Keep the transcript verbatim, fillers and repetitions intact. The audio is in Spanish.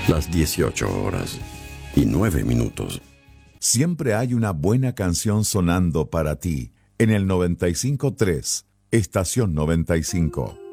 Las dieciocho horas y nueve minutos. Siempre hay una buena canción sonando para ti en el noventa y cinco punto tres, Estación noventa y cinco.